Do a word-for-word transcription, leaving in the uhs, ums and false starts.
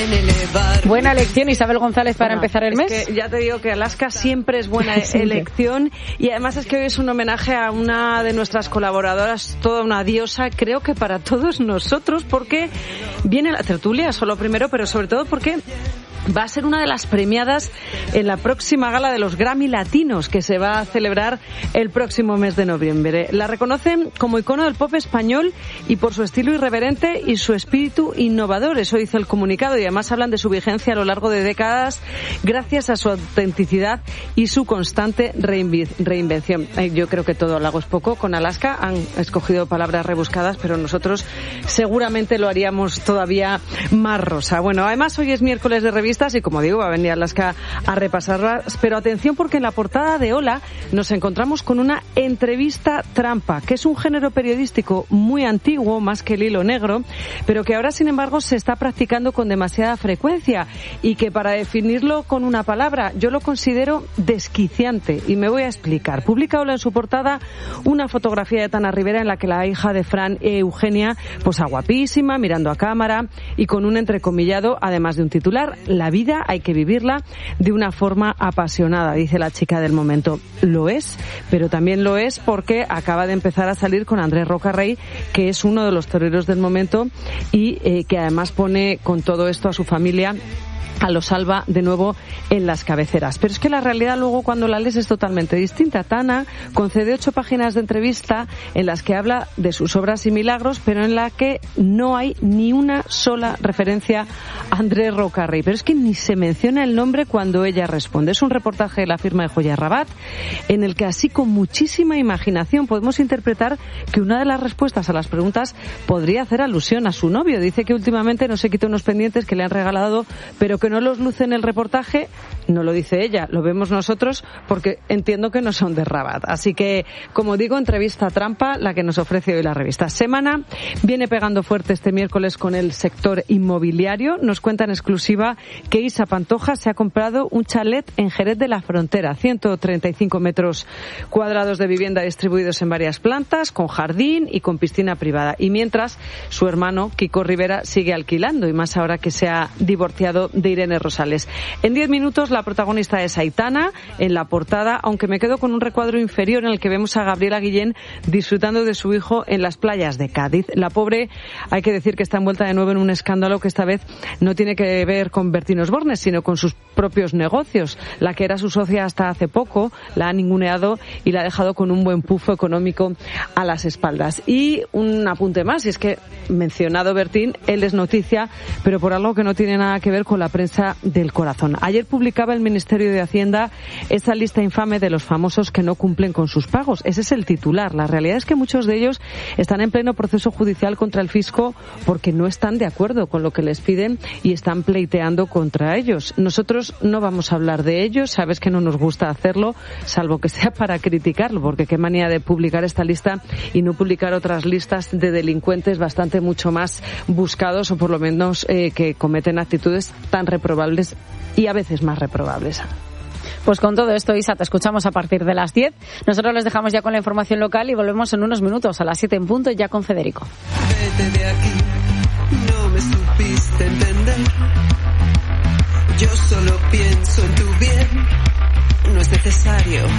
pueden elevar. Buena elección, Isabel González, para bueno, empezar el mes. Es que ya te digo que Alaska siempre es buena elección y además es que hoy es un homenaje a una de nuestras colaboradoras, toda una diosa, creo que para todos nosotros, porque viene la tertulia, eso lo primero, pero sobre todo porque va a ser una de las premiadas en la próxima gala de los Grammy Latinos que se va a celebrar el próximo mes de noviembre. La reconocen como icono del pop español y por su estilo irreverente y su espíritu innovador. Eso dice el comunicado y además hablan de su vigencia a lo largo de décadas gracias a su autenticidad y su constante reinvención. Yo creo que todo halago es poco. Con Alaska han escogido palabras rebuscadas, pero nosotros seguramente lo haríamos todavía más rosa. Bueno, además hoy es miércoles de revista y como digo va a venir Alaska a repasarlas, pero atención porque en la portada de Hola nos encontramos con una entrevista trampa, que es un género periodístico muy antiguo, más que el hilo negro, pero que ahora sin embargo se está practicando con demasiada frecuencia y que para definirlo con una palabra yo lo considero desquiciante y me voy a explicar. Publica Hola en su portada una fotografía de Tana Rivera en la que la hija de Fran, Eugenia, pues a guapísima, mirando a cámara y con un entrecomillado, además de un titular: la vida hay que vivirla de una forma apasionada, dice la chica del momento. Lo es, pero también lo es porque acaba de empezar a salir con Andrés Rocarrey, que es uno de los toreros del momento y eh, que además pone con todo esto a su familia, a lo salva de nuevo en las cabeceras. Pero es que la realidad luego cuando la lees es totalmente distinta. Tana concede ocho páginas de entrevista en las que habla de sus obras y milagros, pero en la que no hay ni una sola referencia a Andrés Rocarrey. Pero es que ni se menciona el nombre cuando ella responde. Es un reportaje de la firma de Joya Rabat en el que así con muchísima imaginación podemos interpretar que una de las respuestas a las preguntas podría hacer alusión a su novio. Dice que últimamente no se quita unos pendientes que le han regalado, pero que no los luce en el reportaje. No lo dice ella, lo vemos nosotros porque entiendo que no son de Rabat. Así que, como digo, entrevista trampa la que nos ofrece hoy la revista Semana. Viene pegando fuerte este miércoles con el sector inmobiliario. Nos cuenta en exclusiva que Isa Pantoja se ha comprado un chalet en Jerez de la Frontera, ciento treinta y cinco metros cuadrados de vivienda distribuidos en varias plantas, con jardín y con piscina privada. Y mientras, su hermano, Kiko Rivera, sigue alquilando, y más ahora que se ha divorciado de Irene Rosales. En diez minutos la protagonista es Aitana en la portada, aunque me quedo con un recuadro inferior en el que vemos a Gabriela Guillén disfrutando de su hijo en las playas de Cádiz. La pobre, hay que decir que está envuelta de nuevo en un escándalo que esta vez no tiene que ver con Bertín Osborne, sino con sus propios negocios. La que era su socia hasta hace poco la ha ninguneado y la ha dejado con un buen pufo económico a las espaldas. Y un apunte más, y es que mencionado Bertín, él es noticia, pero por algo que no tiene nada que ver con la prensa del corazón. Ayer publicaba el Ministerio de Hacienda esa lista infame de los famosos que no cumplen con sus pagos. Ese es el titular. La realidad es que muchos de ellos están en pleno proceso judicial contra el fisco porque no están de acuerdo con lo que les piden y están pleiteando contra ellos. Nosotros no vamos a hablar de ellos, sabes que no nos gusta hacerlo, salvo que sea para criticarlo, porque qué manía de publicar esta lista y no publicar otras listas de delincuentes bastante mucho más buscados o por lo menos eh, que cometen actitudes tan reprobables y a veces más reprobables. Pues con todo esto, Isa, te escuchamos a partir de las diez. Nosotros les dejamos ya con la información local y volvemos en unos minutos a las siete en punto ya con Federico. Vete de aquí, no me supiste entender. Yo solo pienso en tu bien, no es necesario